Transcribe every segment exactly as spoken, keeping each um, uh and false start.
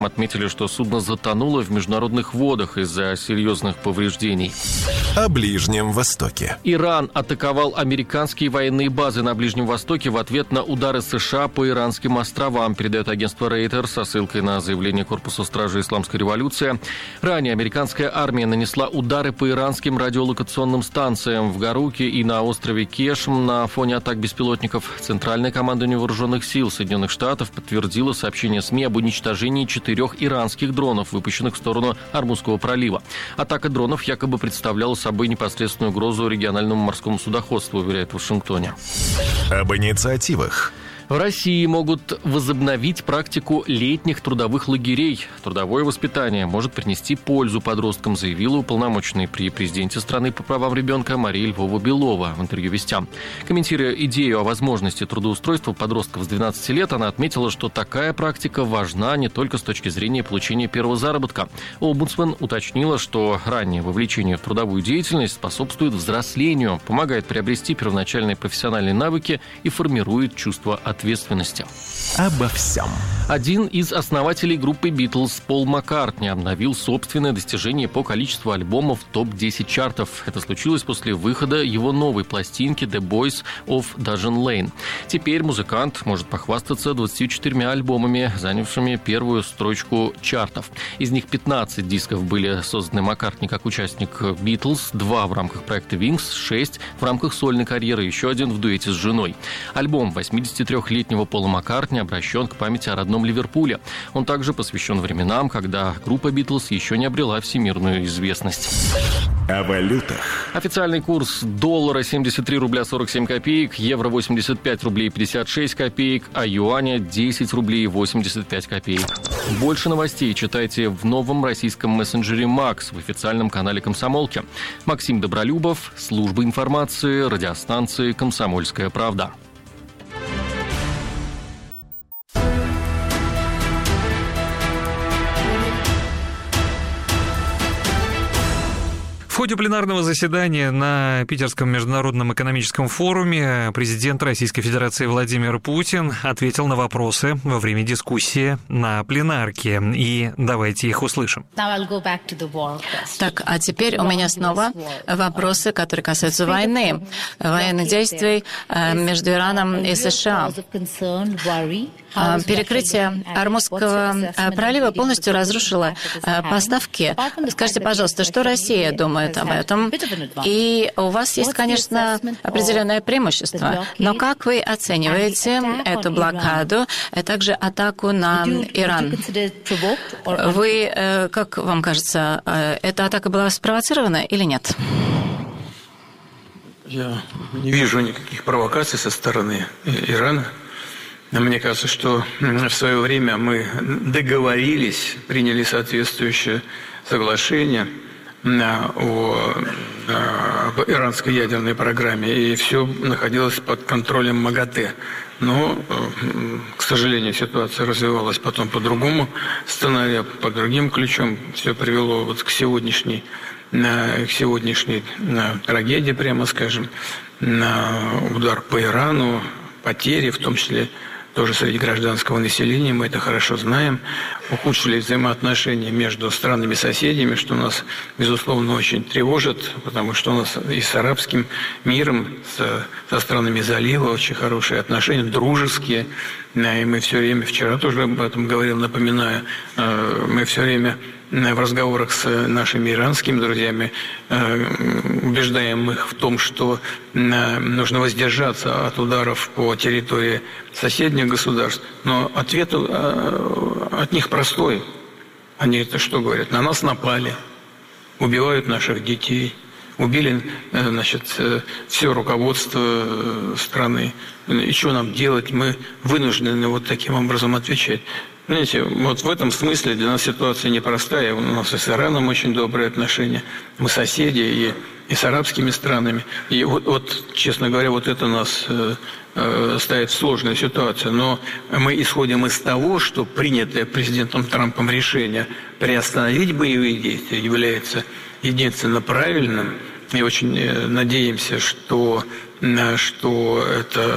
Отметили, что судно затонуло в международных водах из-за серьезных повреждений. О Ближнем Востоке. Иран атаковал американские военные базы на Ближнем Востоке в ответ на удары США по иранским островам, передает агентство Рейтер со ссылкой на заявление Корпуса стражи Исламской революции. Ранее американская армия нанесла удары по иранским радиолокационным станциям в Гаруке и на острове Кешм на фоне атак беспилотников. Центральное командование вооруженных сил Соединенных Штатов подтвердило сообщение СМИ об уничтожении четырех трех иранских дронов, выпущенных в сторону Ормузского пролива. Атака дронов якобы представляла собой непосредственную угрозу региональному морскому судоходству, уверяет в Вашингтоне. Об инициативах. В России могут возобновить практику летних трудовых лагерей. Трудовое воспитание может принести пользу подросткам, заявила уполномоченная при президенте страны по правам ребенка Мария Львова-Белова в интервью «Вестям». Комментируя идею о возможности трудоустройства подростков с двенадцати лет, она отметила, что такая практика важна не только с точки зрения получения первого заработка. Омбудсмен уточнила, что раннее вовлечение в трудовую деятельность способствует взрослению, помогает приобрести первоначальные профессиональные навыки и формирует чувство ответственности. ответственности. Обо всем. Один из основателей группы «Битлз» Пол Маккартни обновил собственное достижение по количеству альбомов в топ десять чартов. Это случилось после выхода его новой пластинки «The Boys of Diane Lane». Теперь музыкант может похвастаться двадцатью четырьмя альбомами, занявшими первую строчку чартов. Из них пятнадцать дисков были созданы Маккартни как участник «Битлз», два в рамках проекта «Wings», шесть в рамках сольной карьеры, еще один в дуэте с женой. Альбом восьмидесятитрёхлетнего Пола Маккартни обращен к памяти о родном Ливерпуле. Он также посвящен временам, когда группа «Битлз» еще не обрела всемирную известность. О валютах. Официальный курс доллара семьдесят три рубля сорок семь копеек, евро восемьдесят пять рублей пятьдесят шесть копеек, а юаня десять рублей восемьдесят пять копеек. Больше новостей читайте в новом российском мессенджере «Макс» в официальном канале «Комсомолки». Максим Добролюбов, служба информации, радиостанции «Комсомольская правда». В ходе пленарного заседания на Питерском международном экономическом форуме президент Российской Федерации Владимир Путин ответил на вопросы во время дискуссии на пленарке. И давайте их услышим. Так, а теперь у меня снова вопросы, которые касаются войны, военных действий между Ираном и США. Перекрытие Ормузского пролива полностью разрушило поставки. Скажите, пожалуйста, что Россия думает об этом? И у вас есть, конечно, определенное преимущество. Но как вы оцениваете эту блокаду, а также атаку на Иран? Вы, как вам кажется, эта атака была спровоцирована или нет? Я не вижу никаких провокаций со стороны Ирана. Мне кажется, что в свое время мы договорились, приняли соответствующее соглашение о, об иранской ядерной программе, и все находилось под контролем МАГАТЭ. Но, к сожалению, ситуация развивалась потом по другому сценарию, по другим ключам. Все привело вот к сегодняшней, к сегодняшней трагедии, прямо скажем, удар по Ирану, потери, в том числе тоже среди гражданского населения, мы это хорошо знаем, ухудшились взаимоотношения между странами-соседями, что нас, безусловно, очень тревожит, потому что у нас и с арабским миром, с, со странами залива очень хорошие отношения, дружеские, и мы все время, вчера тоже об этом говорил, напоминаю, мы все время в разговорах с нашими иранскими друзьями убеждаем их в том, что нужно воздержаться от ударов по территории соседних государств. Но ответ от них простой. Они это что говорят? На нас напали, убивают наших детей, убили, значит, все руководство страны. И что нам делать? Мы вынуждены вот таким образом отвечать. Знаете, вот в этом смысле для нас ситуация непростая. У нас и с Ираном очень добрые отношения. Мы соседи и, и с арабскими странами. И вот, вот, честно говоря, вот это нас э, э, ставит в сложную ситуацию. Но мы исходим из того, что принятое президентом Трампом решение приостановить боевые действия является единственно правильным. И очень надеемся, что, что это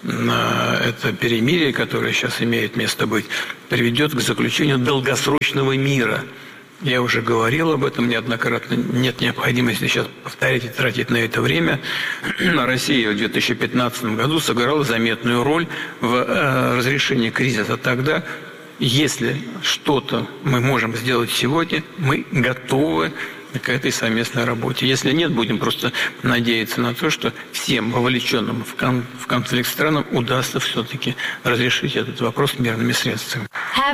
это перемирие, которое сейчас имеет место быть, приведет к заключению долгосрочного мира. Я уже говорил об этом неоднократно, нет необходимости сейчас повторять и тратить на это время. Россия в две тысячи пятнадцатом году сыграла заметную роль в разрешении кризиса тогда. Если что-то мы можем сделать сегодня, мы готовы к этой совместной работе. Если нет, будем просто надеяться на то, что всем вовлеченным в, кон- в конфликт странам удастся все-таки разрешить этот вопрос мирными средствами.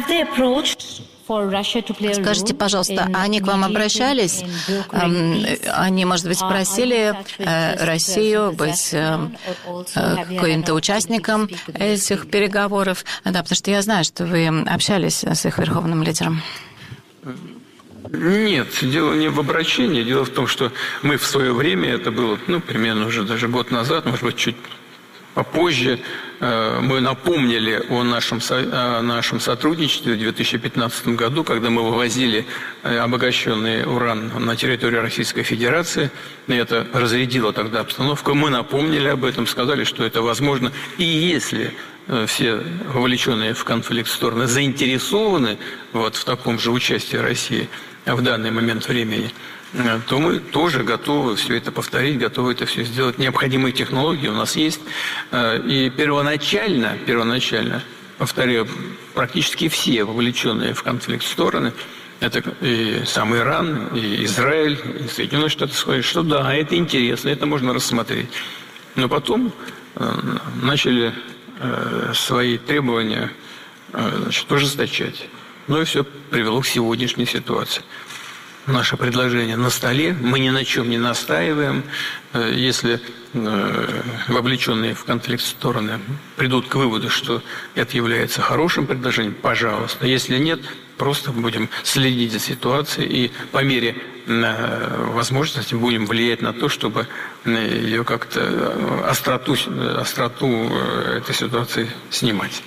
Скажите, пожалуйста, они к вам обращались? Они, может быть, просили Россию быть каким-то участником этих переговоров? Да, потому что я знаю, что вы общались с их верховным лидером. Нет, дело не в обращении. Дело в том, что мы в свое время, это было, ну, примерно уже даже год назад, может быть, чуть попозже, мы напомнили о нашем, о нашем сотрудничестве в две тысячи пятнадцатом году, когда мы вывозили обогащенный уран на территорию Российской Федерации. И это разрядило тогда обстановку. Мы напомнили об этом, сказали, что это возможно. И если все вовлеченные в конфликт стороны заинтересованы вот в таком же участии России в данный момент времени, то мы тоже готовы все это повторить, готовы это все сделать. Необходимые технологии у нас есть. И первоначально, первоначально, повторяю, практически все вовлеченные в конфликт стороны, это и сам Иран, и Израиль, и Соединенные Штаты сказали, что да, это интересно, это можно рассмотреть. Но потом начали свои требования, значит, ожесточать. Ну и все привело к сегодняшней ситуации. Наше предложение на столе, мы ни на чем не настаиваем. Если вовлеченные в конфликт стороны придут к выводу, что это является хорошим предложением, пожалуйста. Если нет, просто будем следить за ситуацией и по мере возможности будем влиять на то, чтобы ее как-то остроту, остроту этой ситуации снимать.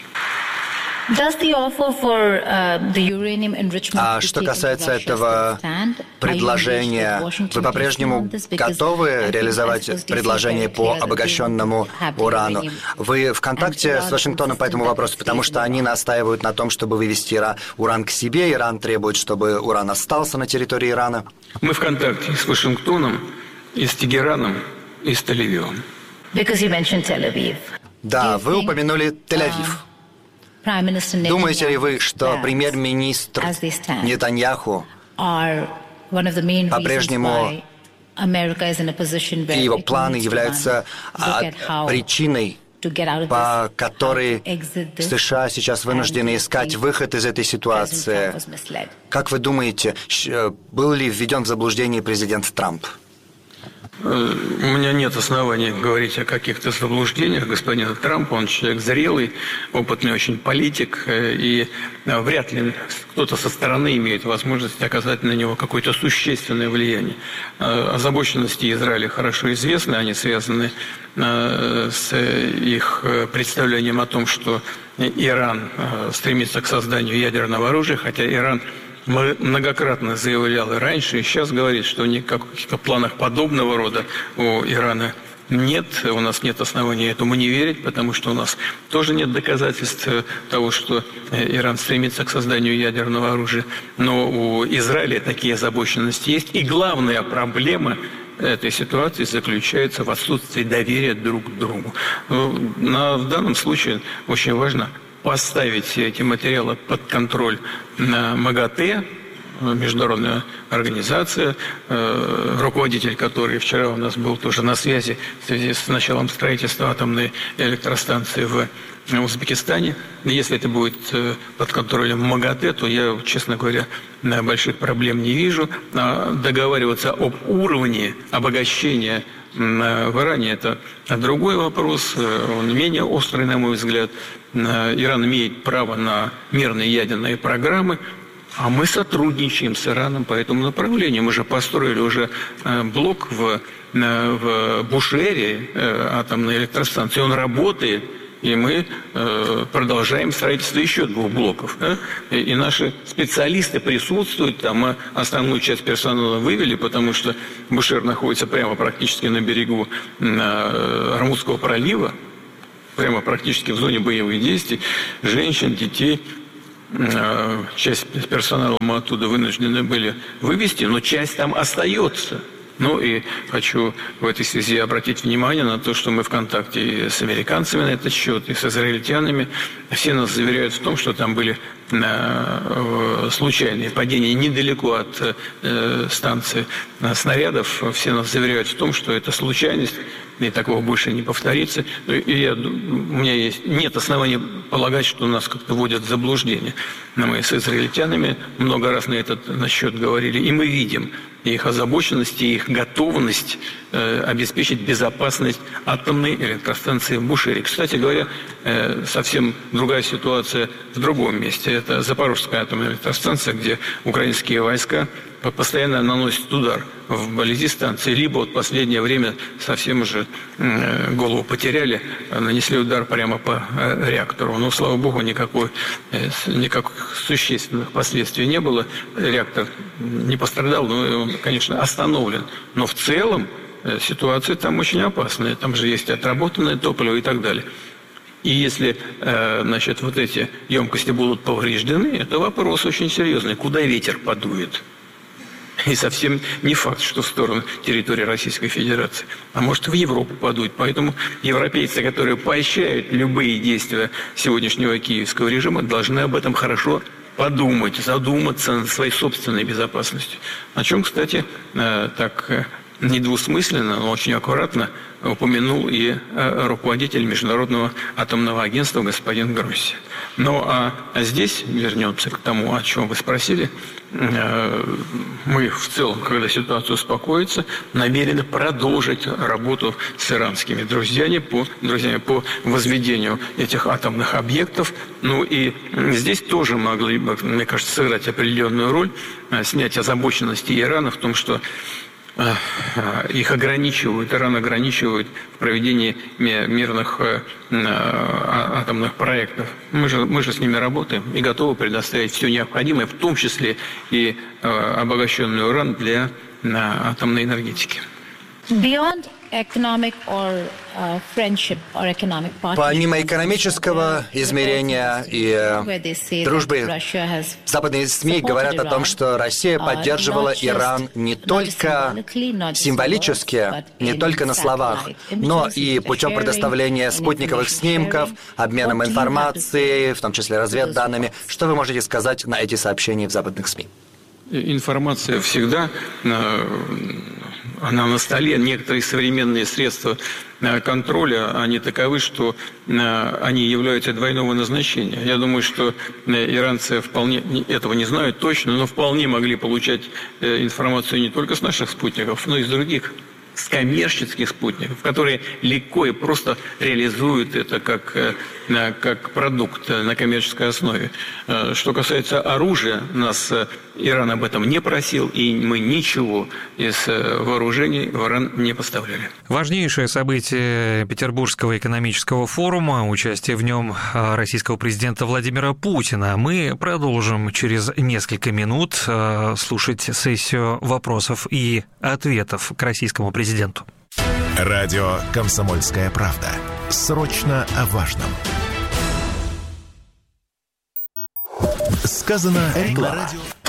А что касается этого предложения, вы по-прежнему готовы реализовать предложение по обогащенному урану? Вы в контакте с Вашингтоном по этому вопросу, потому что они настаивают на том, чтобы вывести уран к себе, Иран требует, чтобы уран остался на территории Ирана. Мы в контакте с Вашингтоном, и с Тегераном, и с Тель-Авивом. Да, вы упомянули Тель-Авив. Думаете ли вы, что премьер-министр Нетаньяху по-прежнему и его планы являются причиной, по которой США сейчас вынуждены искать выход из этой ситуации? Как вы думаете, был ли введен в заблуждение президент Трамп? У меня нет оснований говорить о каких-то заблуждениях господина Трампа. Он человек зрелый, опытный очень политик, и вряд ли кто-то со стороны имеет возможность оказать на него какое-то существенное влияние. Озабоченности Израиля хорошо известны, они связаны с их представлением о том, что Иран стремится к созданию ядерного оружия, хотя Иран многократно заявлял и раньше, и сейчас говорит, что никаких планах подобного рода у Ирана нет. У нас нет оснований этому не верить, потому что у нас тоже нет доказательств того, что Иран стремится к созданию ядерного оружия. Но у Израиля такие озабоченности есть. И главная проблема этой ситуации заключается в отсутствии доверия друг к другу. В данном случае очень важно поставить все эти материалы под контроль МАГАТЭ, международная организация, руководитель которой вчера у нас был тоже на связи в связи с началом строительства атомной электростанции в Узбекистане. Если это будет под контролем МАГАТЭ, то я, честно говоря, больших проблем не вижу. Договариваться об уровне обогащения в Иране – это другой вопрос, он менее острый, на мой взгляд. Иран имеет право на мирные ядерные программы, а мы сотрудничаем с Ираном по этому направлению. Мы же построили уже блок в, в Бушере атомной электростанции, он работает. И мы э, продолжаем строительство еще двух блоков. Да? И, и наши специалисты присутствуют там. Мы основную часть персонала вывели, потому что Бушер находится прямо практически на берегу э, Ормузского пролива. прямо практически в зоне боевых действий, женщин, детей. Часть персонала мы оттуда вынуждены были вывести, но часть там остается. Ну и хочу в этой связи обратить внимание на то, что мы в контакте с американцами на этот счет, и с израильтянами. Все нас заверяют в том, что там были случайные падения недалеко от станции снарядов. Все нас заверяют в том, что это случайность, и такого больше не повторится. И я, у меня есть, нет оснований полагать, что нас как-то вводят в заблуждение. Но мы с израильтянами много раз на этот на счет говорили, и мы видим их озабоченность и их готовность э, обеспечить безопасность атомной электростанции в Бушере. Кстати говоря, э, совсем другая ситуация в другом месте. Это Запорожская атомная электростанция, где украинские войска постоянно наносят удар вблизи станции, либо вот в последнее время совсем уже э, голову потеряли, нанесли удар прямо по э, реактору. Но, слава богу, никакой, э, никаких существенных последствий не было. Реактор не пострадал, но он, конечно, остановлен. Но в целом э, ситуация там очень опасная. Там же есть отработанное топливо и так далее. И если, э, значит, вот эти емкости будут повреждены, это вопрос очень серьезный. Куда ветер подует? И совсем не факт, что в сторону территории Российской Федерации, а может в Европу подуть. Поэтому европейцы, которые поощряют любые действия сегодняшнего киевского режима, должны об этом хорошо подумать, задуматься над своей собственной безопасностью. О чем, кстати, так недвусмысленно, но очень аккуратно упомянул и руководитель Международного атомного агентства господин Гросси. Ну а здесь вернемся к тому, о чем вы спросили. Мы в целом, когда ситуация успокоится, намерены продолжить работу с иранскими друзьями по, друзьями по возведению этих атомных объектов. Ну и здесь тоже могли бы, мне кажется, сыграть определенную роль, снять озабоченности Ирана в том, что их ограничивают, Иран ограничивают в проведении мирных атомных проектов. Мы же, мы же с ними работаем и готовы предоставить все необходимое, в том числе и обогащенный уран для атомной энергетики. Помимо экономического измерения и дружбы, западные СМИ говорят о том, что Россия поддерживала Иран не только символически, не только на словах, но и путем предоставления спутниковых снимков, обменом информацией, в том числе разведданными. Что вы можете сказать на эти сообщения в западных СМИ? Информация всегда, она на столе. Некоторые современные средства контроля, они таковы, что они являются двойного назначения. Я думаю, что иранцы вполне этого не знают точно, но вполне могли получать информацию не только с наших спутников, но и с других, с коммерческих спутников, которые легко и просто реализуют это как, как продукт на коммерческой основе. Что касается оружия, нас Иран об этом не просил, и мы ничего из вооружений в Иран не поставляли. Важнейшее событие Петербургского экономического форума, участие в нем российского президента Владимира Путина. Мы продолжим через несколько минут слушать сессию вопросов и ответов к российскому президенту. Радио «Комсомольская правда». Срочно о важном. Сказано реклама.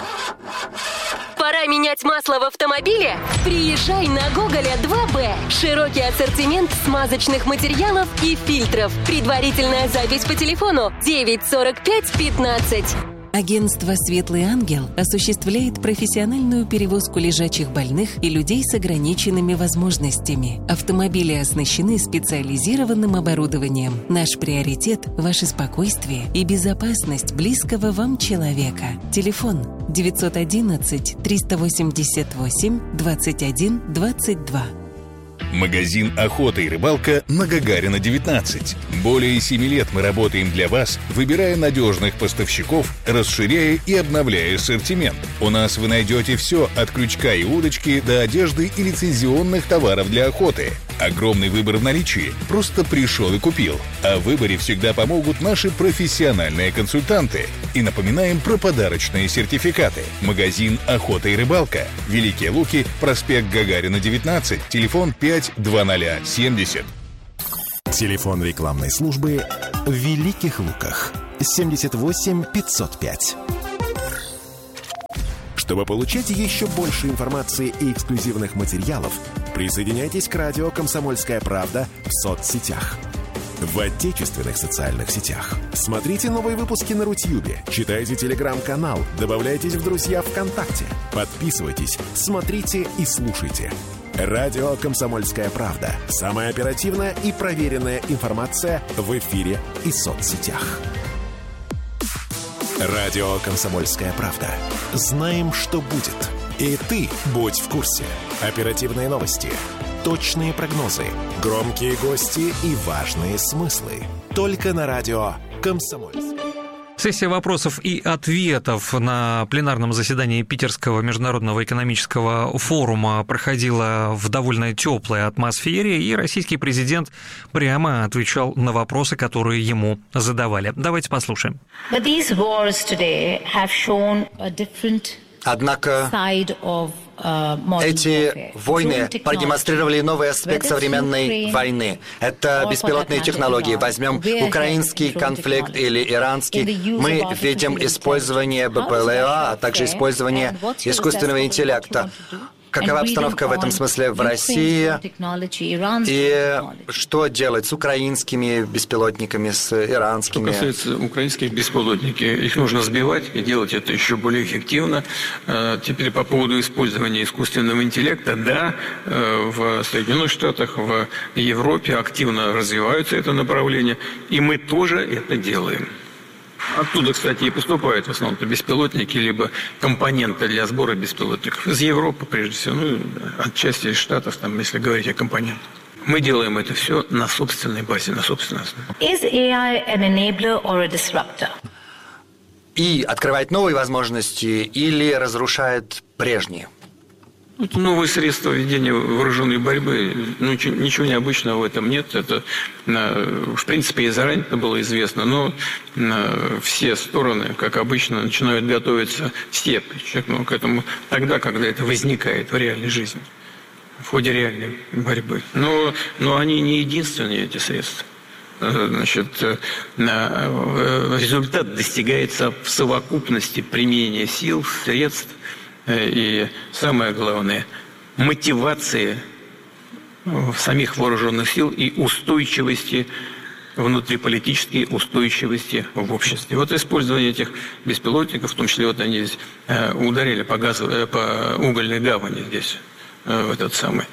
Пора менять масло в автомобиле? Приезжай на Гоголя два бэ. Широкий ассортимент смазочных материалов и фильтров. Предварительная запись по телефону девять сорок пять пятнадцать. Агентство «Светлый ангел» осуществляет профессиональную перевозку лежачих больных и людей с ограниченными возможностями. Автомобили оснащены специализированным оборудованием. Наш приоритет – ваше спокойствие и безопасность близкого вам человека. Телефон девятьсот одиннадцать триста восемьдесят восемь двадцать один двадцать два. Магазин «Охота и рыбалка» на Гагарина, девятнадцать. Более семи лет мы работаем для вас, выбирая надежных поставщиков, расширяя и обновляя ассортимент. У нас вы найдете все от крючка и удочки до одежды и лицензионных товаров для охоты. Огромный выбор в наличии. Просто пришел и купил. О выборе всегда помогут наши профессиональные консультанты. И напоминаем про подарочные сертификаты. Магазин «Охота и рыбалка». Великие Луки, проспект Гагарина, девятнадцать, телефон пять двадцать семьдесят. Телефон рекламной службы в Великих Луках семьдесят восемь пятьсот пять. Чтобы получать еще больше информации и эксклюзивных материалов, присоединяйтесь к радио «Комсомольская правда» в соцсетях. В отечественных социальных сетях. Смотрите новые выпуски на Рутьюбе, читайте телеграм-канал, добавляйтесь в друзья ВКонтакте, подписывайтесь, смотрите и слушайте. Радио «Комсомольская правда». Самая оперативная и проверенная информация в эфире и соцсетях. Радио «Комсомольская правда». Знаем, что будет. И ты будь в курсе. Оперативные новости, точные прогнозы, громкие гости и важные смыслы. Только на радио «Комсомольская». Сессия вопросов и ответов на пленарном заседании Питерского международного экономического форума проходила в довольно теплой атмосфере, и российский президент прямо отвечал на вопросы, которые ему задавали. Давайте послушаем. Однако эти войны продемонстрировали новый аспект современной войны. Это беспилотные технологии. Возьмем украинский конфликт или иранский. Мы видим использование БПЛА, а также использование искусственного интеллекта. Какова обстановка в этом смысле в России? И что делать с украинскими беспилотниками, с иранскими? Что касается украинских беспилотников, их нужно сбивать и делать это еще более эффективно. Теперь по поводу использования искусственного интеллекта. Да, в Соединенных Штатах, в Европе активно развиваются это направление, и мы тоже это делаем. Оттуда, кстати, и поступают в основном беспилотники, либо компоненты для сбора беспилотников. Из Европы, прежде всего, ну, отчасти из Штатов, там, если говорить о компонентах. Мы делаем это все на собственной базе, на собственной основе. Is эй ай an enabler or a disruptor? И открывает новые возможности или разрушает прежние? Это новые средства ведения вооруженной борьбы. Ну, ничего необычного в этом нет. Это, в принципе, и заранее это было известно. Но все стороны, как обычно, начинают готовиться все ну, к этому тогда, когда это возникает в реальной жизни, в ходе реальной борьбы. Но, но они не единственные, эти средства. Значит, результат достигается в совокупности применения сил, средств, и самое главное, мотивации самих вооруженных сил и устойчивости, внутриполитической устойчивости в обществе. Вот использование этих беспилотников, в том числе вот они здесь ударили по, газу, по угольной гавани здесь, в этот самый,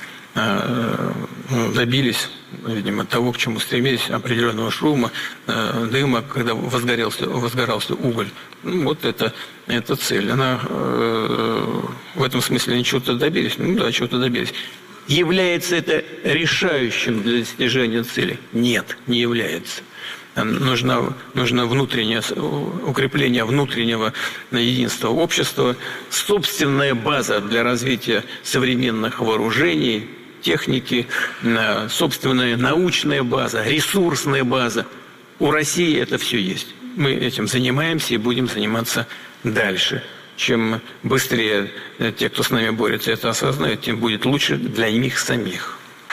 добились, видимо, того, к чему стремились, определенного шума, дыма, когда возгорелся, возгорался уголь. Ну, вот это, это цель. Она э, в этом смысле они чего-то добились. Ну да, чего-то добились. Является это решающим для достижения цели? Нет, не является. Нужно, нужно внутреннее, укрепление внутреннего единства общества, собственная база для развития современных вооружений, техники, собственная научная база, ресурсная база. У России это все есть. Мы этим занимаемся и будем заниматься дальше. Чем быстрее те, кто с нами борется, это осознают, тем будет лучше для них самих.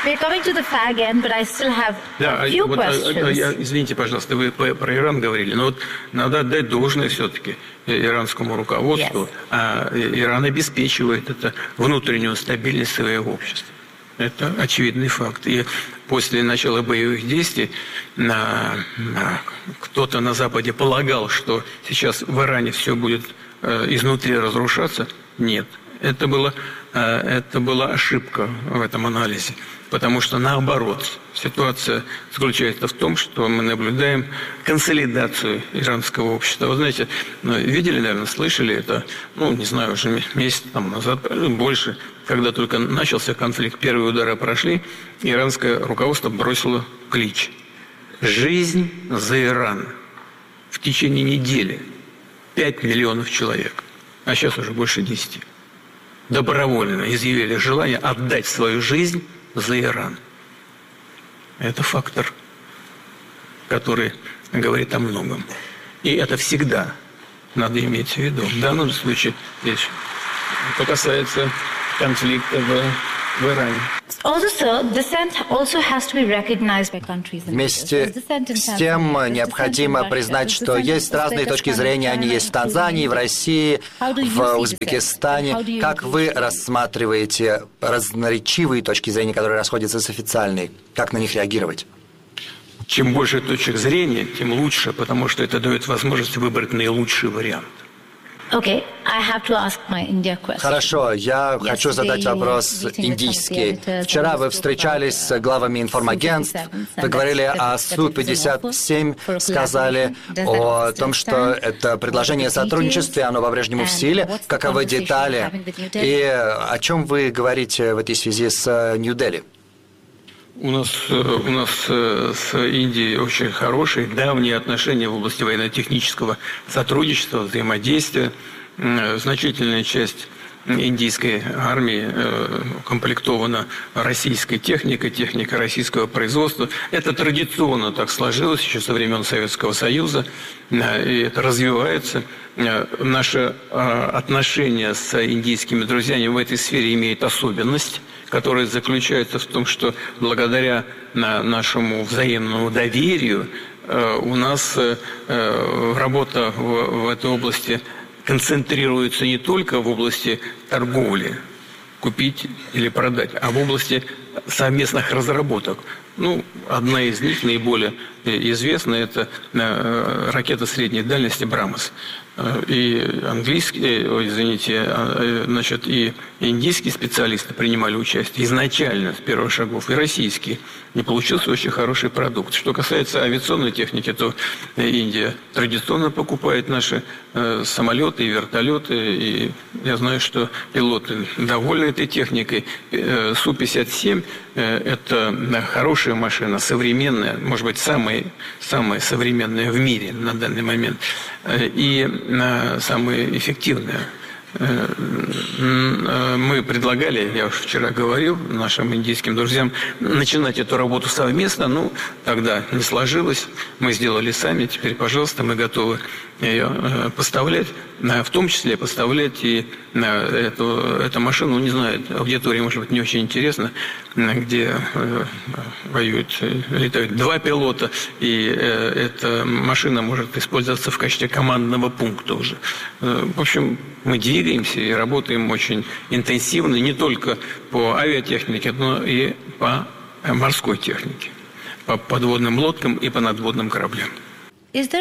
Да, вот, я, извините, пожалуйста, вы про Иран говорили, но вот надо отдать должное все-таки иранскому руководству. Yes. А Иран обеспечивает это внутреннюю стабильность своего общества. Это очевидный факт. И после начала боевых действий на, на, кто-то на Западе полагал, что сейчас в Иране все будет э, изнутри разрушаться. Нет. Это, было, э, это была ошибка в этом анализе. Потому что, наоборот, ситуация заключается в том, что мы наблюдаем консолидацию иранского общества. Вы знаете, видели, наверное, слышали это, ну, не знаю, уже месяц там назад, больше, когда только начался конфликт, первые удары прошли, иранское руководство бросило клич: «Жизнь за Иран». В течение недели пять миллионов человек, а сейчас уже больше десяти, добровольно изъявили желание отдать свою жизнь за Иран. Это фактор, который говорит о многом. И это всегда надо иметь в виду. В данном случае речь, что касается конфликта в, в Иране. Вместе с тем необходимо признать, что есть разные точки зрения, они есть в Танзании, в России, в Узбекистане. Как вы рассматриваете разноречивые точки зрения, которые расходятся с официальной? Как на них реагировать? Чем больше точек зрения, тем лучше, потому что это дает возможность выбрать наилучший вариант. Okay, I have to ask my India question. Хорошо, я хочу задать вопрос индийский. Вчера вы встречались с главами информагентств, вы говорили о Су пятьдесят семь, сказали о том, что это предложение о сотрудничестве, оно по-прежнему в силе. Каковы детали? И о чем вы говорите в этой связи с Нью-Дели? У нас, у нас с Индией очень хорошие, давние отношения в области военно-технического сотрудничества, взаимодействия. Значительная часть индийской армии укомплектована российской техникой, техникой российского производства. Это традиционно так сложилось еще со времен Советского Союза, и это развивается. Наши отношения с индийскими друзьями в этой сфере имеют особенность, которая заключается в том, что благодаря нашему взаимному доверию у нас работа в этой области концентрируется не только в области торговли, купить или продать, а в области совместных разработок. Ну, одна из них, наиболее известная, это ракета средней дальности «Брамос». И английские, ой, извините, значит, и индийские специалисты принимали участие изначально с первых шагов, и российские. И получился очень хороший продукт. Что касается авиационной техники, то Индия традиционно покупает наши самолеты и вертолеты. И я знаю, что пилоты довольны этой техникой. Су пятьдесят семь – это хорошая машина, современная, может быть, самая, самая современная в мире на данный момент. И самая эффективная. Мы предлагали, я уже вчера говорил, нашим индийским друзьям начинать эту работу совместно. Ну, тогда не сложилось. Мы сделали сами. Теперь, пожалуйста, мы готовы ее поставлять. В том числе поставлять и эту, эту машину, не знаю, аудитории, может быть, не очень интересно, где воюют, летают два пилота, и эта машина может использоваться в качестве командного пункта уже. В общем, мы двигаемся и работаем очень интенсивно не только по авиатехнике, но и по морской технике, по подводным лодкам и по надводным кораблям. А есть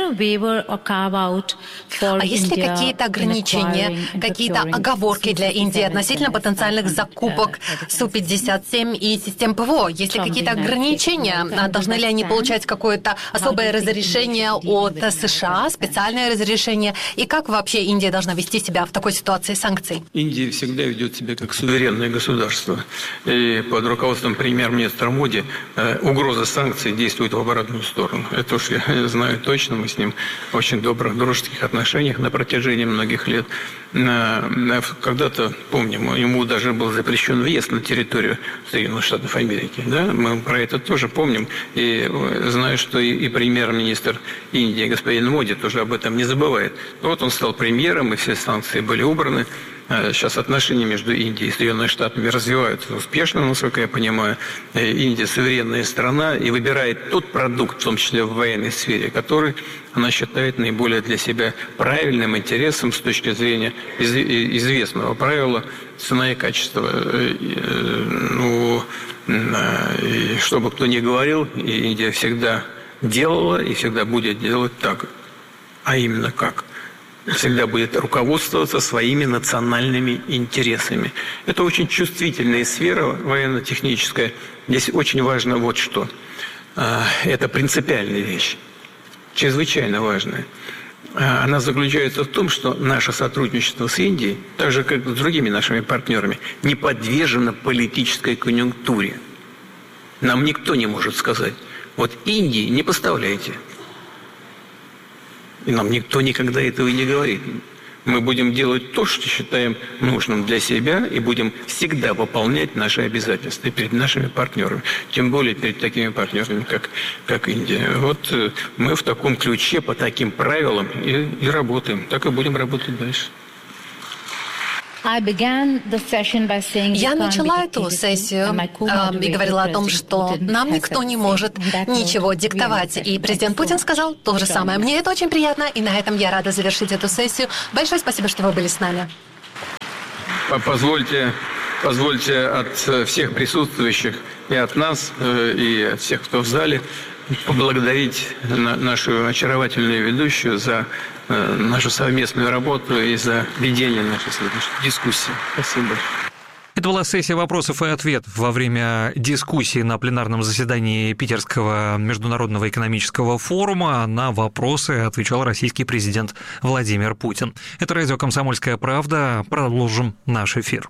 ли какие-то ограничения, какие-то оговорки для Индии относительно потенциальных закупок Су пятьдесят семь и систем ПВО? Есть ли какие-то ограничения? Должны ли они получать какое-то особое разрешение от США, специальное разрешение? И как вообще Индия должна вести себя в такой ситуации санкций? Индия всегда ведет себя как суверенное государство. И под руководством премьер-министра Моди угроза санкций действует в обратную сторону. Это уж я знаю точно. Мы с ним в очень добрых, дружеских отношениях на протяжении многих лет. Когда-то, помним, ему даже был запрещен въезд на территорию Соединенных Штатов Америки. Да? Мы про это тоже помним. И знаю, что и, и премьер-министр Индии, господин Моди, тоже об этом не забывает. Вот он стал премьером, и все санкции были убраны. Сейчас отношения между Индией и Соединенными Штатами развиваются успешно, насколько я понимаю. Индия суверенная страна и выбирает тот продукт, в том числе в военной сфере, который она считает наиболее для себя правильным интересом с точки зрения известного правила цена и качество. Ну, и что бы кто ни говорил, Индия всегда делала и всегда будет делать так. А именно как? Всегда будет руководствоваться своими национальными интересами. Это очень чувствительная сфера военно-техническая. Здесь очень важно вот что. Это принципиальная вещь, чрезвычайно важная. Она заключается в том, что наше сотрудничество с Индией, так же как с другими нашими партнерами, не подвержено политической конъюнктуре. Нам никто не может сказать: вот Индии не поставляйте. И нам никто никогда этого и не говорит. Мы будем делать то, что считаем нужным для себя, и будем всегда выполнять наши обязательства перед нашими партнерами. Тем более перед такими партнерами, как, как Индия. Вот мы в таком ключе, по таким правилам и, и работаем. Так и будем работать дальше. Я начала эту сессию э, и говорила о том, что нам никто не может ничего диктовать. И президент Путин сказал то же самое. Мне это очень приятно, и на этом я рада завершить эту сессию. Большое спасибо, что вы были с нами. Позвольте, позвольте от всех присутствующих и от нас, и от всех, кто в зале, поблагодарить нашу очаровательную ведущую за нашу совместную работу и за ведение нашей сегодняшней дискуссии. Спасибо большое. Это была сессия вопросов и ответов во время дискуссии на пленарном заседании Питерского международного экономического форума. На вопросы отвечал российский президент Владимир Путин. Это радио «Комсомольская правда». Продолжим наш эфир.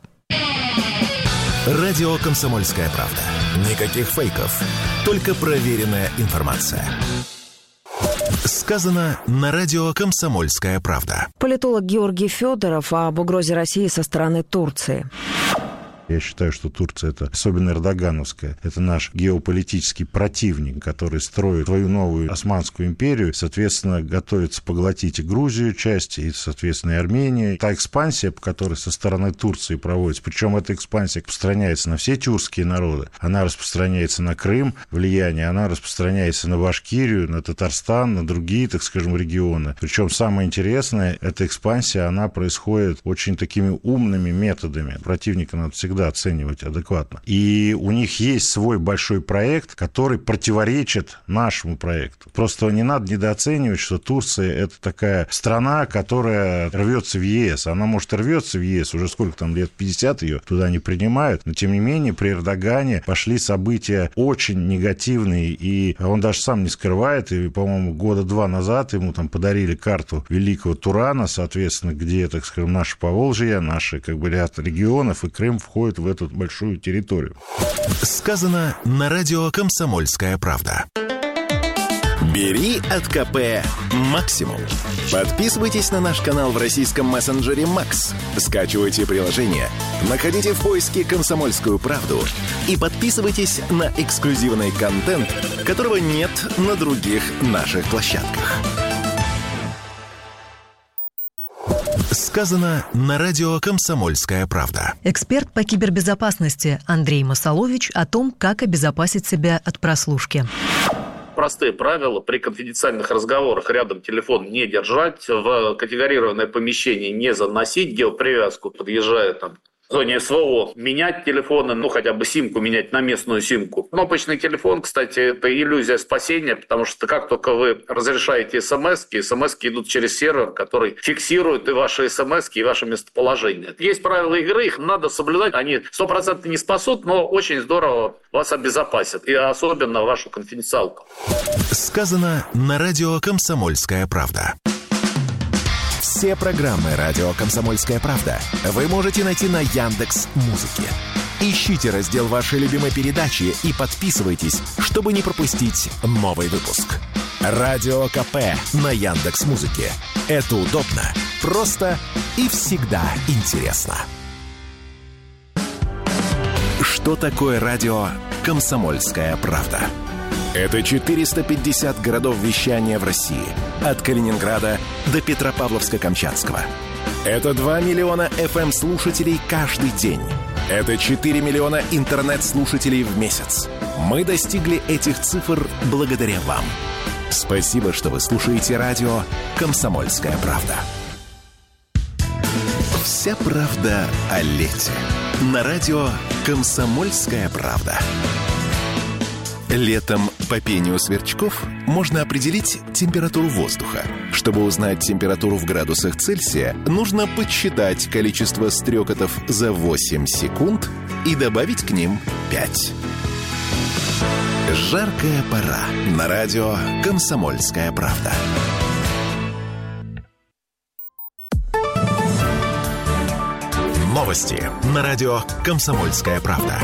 Радио «Комсомольская правда». Никаких фейков, только проверенная информация. Сказано на радио «Комсомольская правда». Политолог Георгий Федоров об угрозе России со стороны Турции. Я считаю, что Турция, это особенно эрдогановская, это наш геополитический противник, который строит свою новую Османскую империю, соответственно, готовится поглотить и Грузию часть, и, соответственно, и Армению. Та экспансия, которая со стороны Турции проводится, причем эта экспансия распространяется на все тюркские народы, она распространяется на Крым, влияние, она распространяется на Башкирию, на Татарстан, на другие, так скажем, регионы. Причем самое интересное, эта экспансия, она происходит очень такими умными методами. Противника надо всегда оценивать адекватно. И у них есть свой большой проект, который противоречит нашему проекту. Просто не надо недооценивать, что Турция — это такая страна, которая рвется в ЕС. Она, может, и рвется в ЕС, уже сколько там лет, пятьдесят ее туда не принимают, но, тем не менее, при Эрдогане пошли события очень негативные, и он даже сам не скрывает, и, по-моему, года два назад ему там подарили карту Великого Турана, соответственно, где, так скажем, наше Поволжье, наши, как бы, ряд регионов, и Крым входит в эту большую территорию. Сказано на радио «Комсомольская правда». Бери от КП максимум. Подписывайтесь на наш канал в российском мессенджере Макс. Скачивайте приложение, находите в поиске «Комсомольскую правду» и подписывайтесь на эксклюзивный контент, которого нет на других наших площадках. Сказано на радио «Комсомольская правда». Эксперт по кибербезопасности Андрей Масалович о том, как обезопасить себя от прослушки. Простые правила: при конфиденциальных разговорах рядом телефон не держать, в категорированное помещение не заносить, геопривязку, подъезжая там в зоне СВО, менять телефоны, ну хотя бы симку менять на местную симку. Кнопочный телефон, кстати, это иллюзия спасения, потому что как только вы разрешаете смс-ки, смс-ки идут через сервер, который фиксирует и ваши смс-ки, и ваше местоположение. Есть правила игры, их надо соблюдать. Они сто процентов не спасут, но очень здорово вас обезопасят, и особенно вашу конфиденциалку. Сказано на радио «Комсомольская правда». Все программы «Радио Комсомольская правда» вы можете найти на Яндекс.Музыке. Ищите раздел вашей любимой передачи и подписывайтесь, чтобы не пропустить новый выпуск. Радио КП на Яндекс.Музыке. Это удобно, просто и всегда интересно. Что такое радио «Комсомольская правда»? Это четыреста пятьдесят городов вещания в России. От Калининграда до Петропавловска-Камчатского. Это два миллиона эф эм-слушателей каждый день. Это четыре миллиона интернет-слушателей в месяц. Мы достигли этих цифр благодаря вам. Спасибо, что вы слушаете радио «Комсомольская правда». Вся правда о лете. На радио «Комсомольская правда». Летом по пению сверчков можно определить температуру воздуха. Чтобы узнать температуру в градусах Цельсия, нужно подсчитать количество стрекотов за восемь секунд и добавить к ним пять. Жаркая пора. На радио «Комсомольская правда». Новости на радио «Комсомольская правда».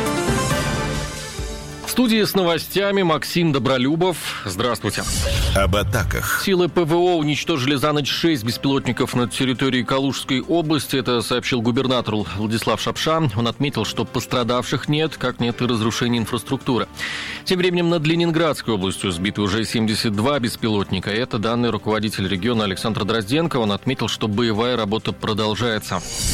В студии с новостями Максим Добролюбов. Здравствуйте. Об атаках. Силы ПВО уничтожили за ночь шесть беспилотников над территорией Калужской области. Это сообщил губернатор Владислав Шапша. Он отметил, что пострадавших нет, как нет и разрушения инфраструктуры. Тем временем над Ленинградской областью сбиты уже семьдесят два беспилотника. Это данные руководителя региона Александра Дрозденко. Он отметил, что боевая работа продолжается.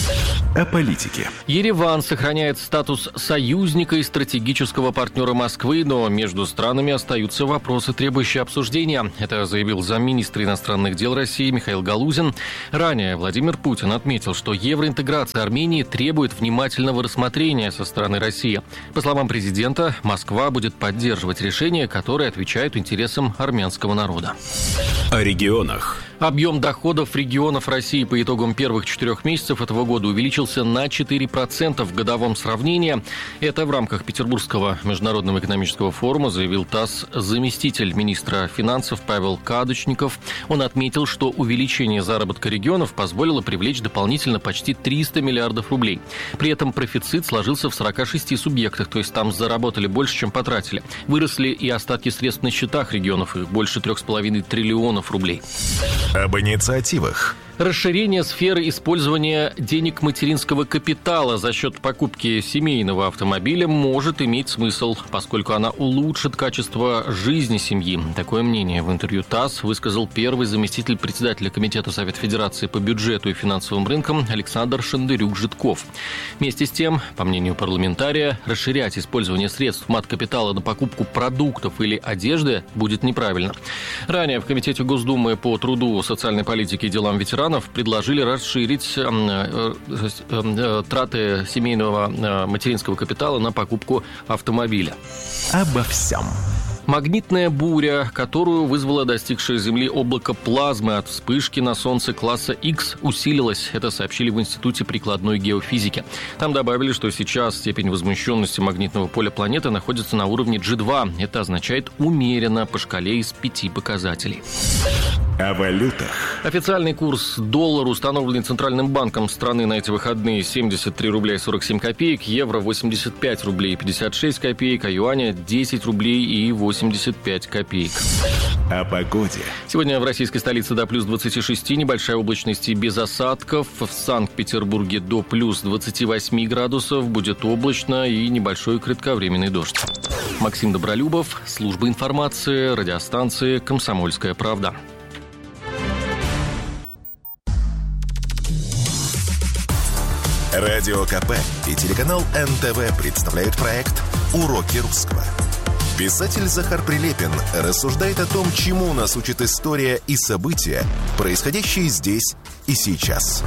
о политике. Ереван сохраняет статус союзника и стратегического партнера Москвы, но между странами остаются вопросы, требующие обсуждения. Это заявил замминистра иностранных дел России Михаил Галузин. Ранее Владимир Путин отметил, что евроинтеграция Армении требует внимательного рассмотрения со стороны России. По словам президента, Москва будет поддерживать решения, которые отвечают интересам армянского народа. О регионах. Объем доходов регионов России по итогам первых четырех месяцев этого года увеличился на четыре процента в годовом сравнении. Это в рамках Петербургского международного экономического форума заявил ТАСС заместитель министра финансов Павел Кадочников. Он отметил, что увеличение заработка регионов позволило привлечь дополнительно почти триста миллиардов рублей. При этом профицит сложился в сорока шести субъектах, то есть там заработали больше, чем потратили. Выросли и остатки средств на счетах регионов, их больше трех с половиной триллионов рублей. Об инициативах. Расширение сферы использования денег материнского капитала за счет покупки семейного автомобиля может иметь смысл, поскольку она улучшит качество жизни семьи. Такое мнение в интервью ТАСС высказал первый заместитель председателя Комитета Совета Федерации по бюджету и финансовым рынкам Александр Шендырюк-Житков. Вместе с тем, по мнению парламентария, расширять использование средств маткапитала на покупку продуктов или одежды будет неправильно. Ранее в Комитете Госдумы по труду, социальной политике и делам ветеранов предложили расширить э, э, э, траты семейного э, материнского капитала на покупку автомобиля. Обо всем. Магнитная буря, которую вызвало достигшее Земли облако плазмы от вспышки на Солнце класса Х, усилилась. Это сообщили в Институте прикладной геофизики. Там добавили, что сейчас степень возмущенности магнитного поля планеты находится на уровне джи два. Это означает умеренно по шкале из пяти показателей. О валютах. Официальный курс доллара, установленный Центральным банком страны на эти выходные, семьдесят три рубля и сорок семь копеек, евро восемьдесят пять рублей и пятьдесят шесть копеек, а юаня десять рублей и восемьдесят пять копеек. О погоде. Сегодня в российской столице до плюс двадцати шести, небольшая облачность и без осадков. В Санкт-Петербурге до плюс двадцати восьми градусов, будет облачно и небольшой кратковременный дождь. Максим Добролюбов, служба информации, радиостанции «Комсомольская правда». Радио КП и телеканал эн тэ вэ представляют проект «Уроки русского». Писатель Захар Прилепин рассуждает о том, чему нас учит история и события, происходящие здесь и сейчас.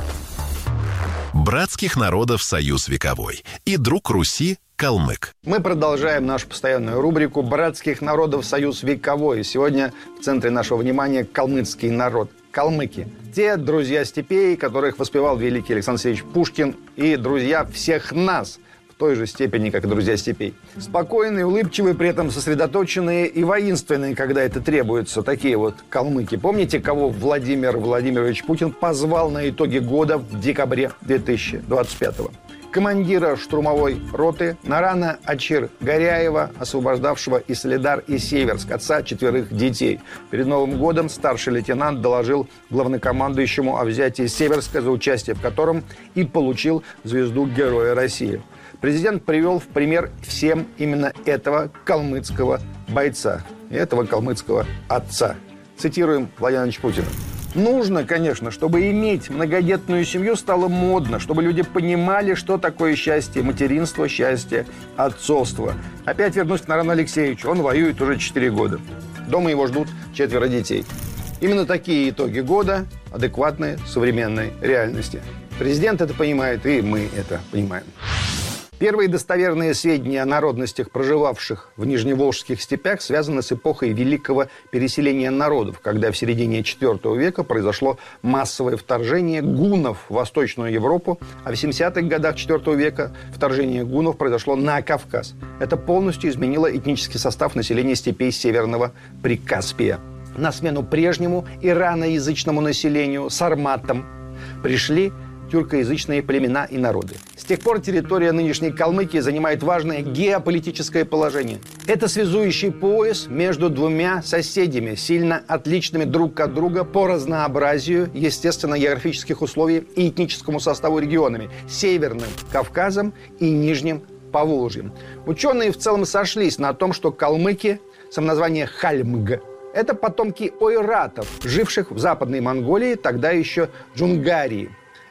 Братских народов союз вековой и друг Руси калмык. Мы продолжаем нашу постоянную рубрику «Братских народов союз вековой». Сегодня в центре нашего внимания калмыцкий народ. Калмыки. Те друзья степей, которых воспевал великий Александр Сергеевич Пушкин, и друзья всех нас, в той же степени, как и друзья степей. Спокойные, улыбчивые, при этом сосредоточенные и воинственные, когда это требуется. Такие вот калмыки. Помните, кого Владимир Владимирович Путин позвал на итоги года в декабре две тысячи двадцать пятого? Командира штурмовой роты Нарана Ачир Горяева, освобождавшего и Солидар, и Северск, отца четверых детей. Перед Новым годом старший лейтенант доложил главнокомандующему о взятии Северска, за участие в котором и получил звезду Героя России. Президент привел в пример всем именно этого калмыцкого бойца, этого калмыцкого отца. Цитируем Владимира Владимировича Путина. Нужно, конечно, чтобы иметь многодетную семью стало модно, чтобы люди понимали, что такое счастье материнства, счастье отцовства. Опять вернусь к Нарану Алексеевичу. Он воюет уже четыре года. Дома его ждут четверо детей. Именно такие итоги года адекватны современной реальности. Президент это понимает, и мы это понимаем. Первые достоверные сведения о народностях, проживавших в нижневолжских степях, связаны с эпохой великого переселения народов, когда в середине четвёртого века произошло массовое вторжение гуннов в Восточную Европу, а в семидесятых годах четвёртого века вторжение гуннов произошло на Кавказ. Это полностью изменило этнический состав населения степей Северного Прикаспия. На смену прежнему ираноязычному населению, сарматам, пришли тюркоязычные племена и народы. С тех пор территория нынешней Калмыкии занимает важное геополитическое положение. Это связующий пояс между двумя соседями, сильно отличными друг от друга по разнообразию естественно-географических условий и этническому составу регионами – Северным Кавказом и Нижним Поволжьем. Ученые в целом сошлись на том, что калмыки, самоназвание Хальмг, это потомки ойратов, живших в Западной Монголии, тогда еще Джунгарии.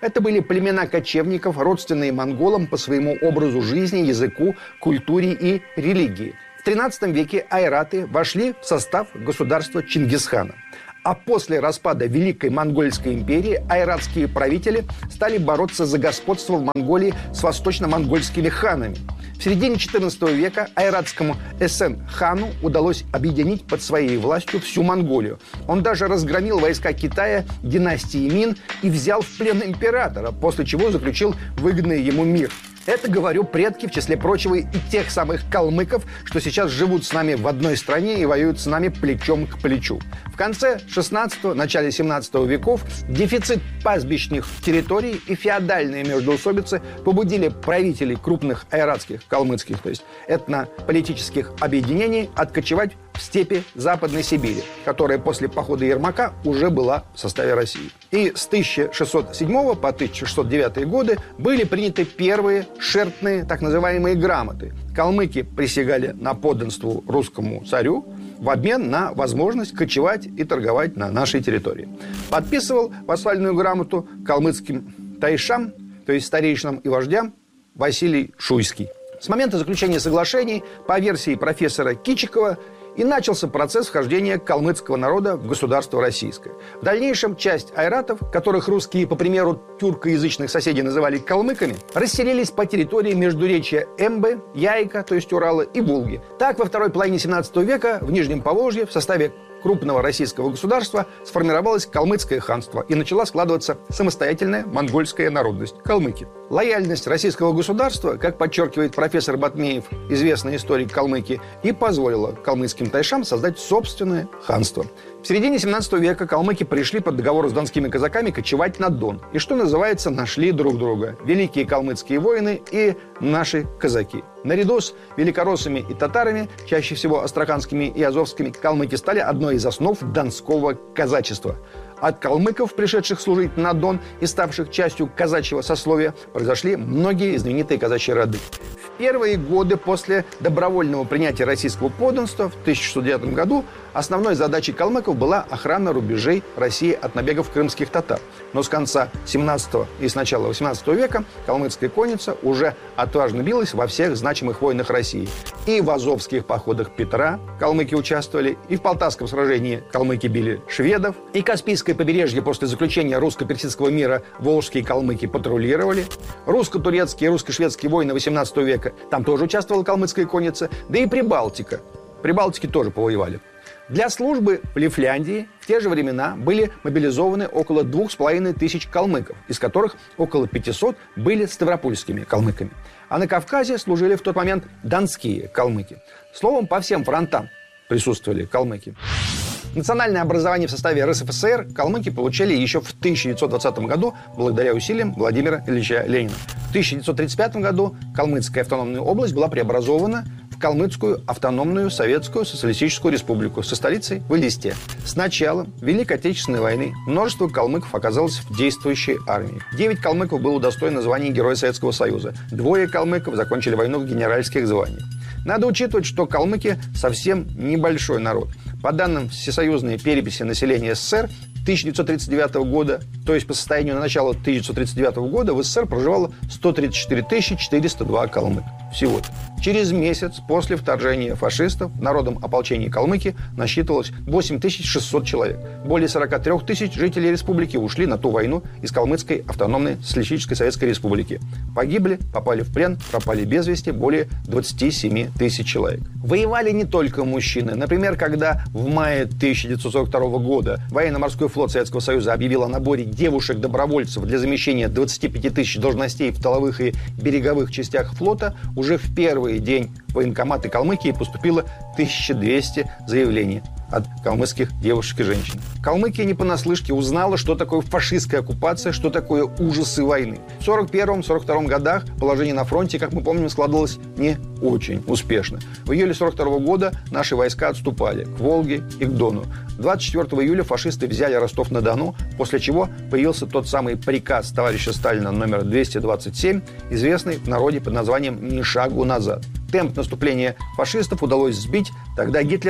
Это были племена кочевников, родственные монголам по своему образу жизни, языку, культуре и религии. В тринадцатом веке айраты вошли в состав государства Чингисхана. А после распада Великой Монгольской империи айратские правители стали бороться за господство в Монголии с восточно-монгольскими ханами. В середине четырнадцатого века айратскому Эсен-хану удалось объединить под своей властью всю Монголию. Он даже разгромил войска Китая династии Мин и взял в плен императора, после чего заключил выгодный ему мир. Это, говорю, предки, в числе прочего, и тех самых калмыков, что сейчас живут с нами в одной стране и воюют с нами плечом к плечу. В конце шестнадцатого, начале семнадцатого веков дефицит пастбищных территорий и феодальные междоусобицы побудили правителей крупных айратских, калмыцких, то есть этнополитических объединений откочевать в степи Западной Сибири, которая после похода Ермака уже была в составе России. И с тысяча шестьсот седьмого по тысяча шестьсот девятый годы были приняты первые шертные, так называемые, грамоты. Калмыки присягали на подданству русскому царю в обмен на возможность кочевать и торговать на нашей территории. Подписывал вассальную грамоту калмыцким тайшам, то есть старейшинам и вождям, Василий Шуйский. С момента заключения соглашений, по версии профессора Кичикова, и начался процесс вхождения калмыцкого народа в государство российское. В дальнейшем часть айратов, которых русские, по примеру тюркоязычных соседей, называли калмыками, расселились по территории междуречья Эмбы, Яйка, то есть Урала, и Волги. Так, во второй половине семнадцатого века в Нижнем Поволжье в составе крупного российского государства сформировалось калмыцкое ханство и начала складываться самостоятельная монгольская народность – калмыки. Лояльность российского государства, как подчеркивает профессор Батмеев, известный историк Калмыкии, и позволила калмыцким тайшам создать собственное ханство. В середине семнадцатого века калмыки пришли под договор с донскими казаками кочевать на Дон. И, что называется, нашли друг друга. Великие калмыцкие воины и наши казаки. Наряду с великороссами и татарами, чаще всего астраханскими и азовскими, калмыки стали одной из основ донского казачества. От калмыков, пришедших служить на Дон и ставших частью казачьего сословия, произошли многие знаменитые казачьи роды. В первые годы после добровольного принятия российского подданства в тысяча шестьсот девятом году основной задачей калмыков была охрана рубежей России от набегов крымских татар. Но с конца семнадцатого и с начала восемнадцатого века калмыцкая конница уже отважно билась во всех значимых войнах России. И в азовских походах Петра калмыки участвовали, и в Полтавском сражении калмыки били шведов, и Каспийское побережье после заключения русско-персидского мира волжские калмыки патрулировали, русско-турецкие и русско-шведские войны восемнадцатого века, там тоже участвовала калмыцкая конница, да и Прибалтика. Прибалтики тоже повоевали. Для службы в Лифляндии в те же времена были мобилизованы около двух с половиной тысяч калмыков, из которых около пятисот были ставропольскими калмыками. А на Кавказе служили в тот момент донские калмыки. Словом, по всем фронтам присутствовали калмыки. Национальное образование в составе РСФСР калмыки получили еще в тысяча девятьсот двадцатом году благодаря усилиям Владимира Ильича Ленина. В тысяча девятьсот тридцать пятом году Калмыцкая автономная область была преобразована в Калмыцкую автономную Советскую Социалистическую Республику со столицей в Элисте. С началом Великой Отечественной войны множество калмыков оказалось в действующей армии. Девять калмыков было удостоено звания Героя Советского Союза. Двое калмыков закончили войну в генеральских званиях. Надо учитывать, что калмыки совсем небольшой народ. По данным Всесоюзной переписи населения СССР, тысяча девятьсот тридцать девятого года, то есть по состоянию на начало тысяча девятьсот тридцать девятого года, в СССР проживало сто тридцать четыре тысячи четыреста два калмыка. Всего-то. Через месяц после вторжения фашистов в народном ополчении Калмыкии насчитывалось восемь тысяч шестьсот человек. Более сорок три тысяч жителей республики ушли на ту войну из Калмыцкой автономной Социалистической Советской Республики. Погибли, попали в плен, пропали без вести более двадцати семи тысяч человек. Воевали не только мужчины. Например, когда в мае тысяча девятьсот сорок второго года военно-морской флот Советского Союза объявил о наборе девушек-добровольцев для замещения двадцати пяти тысяч должностей в тыловых и береговых частях флота, уже в первый день в военкоматы Калмыкии поступило тысяча двести заявлений от калмыцких девушек и женщин. Калмыкия не понаслышке узнала, что такое фашистская оккупация, что такое ужасы войны. В сорок первом — сорок втором годах положение на фронте, как мы помним, складывалось не очень успешно. В июле сорок второго года наши войска отступали к Волге и к Дону. двадцать четвёртого июля фашисты взяли Ростов-на-Дону, после чего появился тот самый приказ товарища Сталина номер двести двадцать семь, известный в народе под названием «Ни шагу назад». Темп наступления фашистов удалось сбить, тогда Гитлер